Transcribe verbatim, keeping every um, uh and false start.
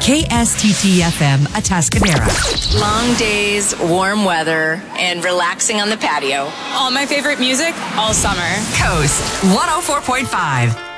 K S T T F M Atascadero. Long days, warm weather, and relaxing on the patio. All my favorite music all summer. Coast one oh four point five.